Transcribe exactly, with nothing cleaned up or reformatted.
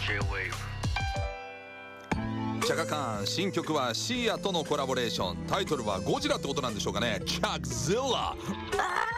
J-Wave。 チャカカーン新曲はシーアとのコラボレーション、タイトルはゴジラってことなんでしょうかね。キャクズラ。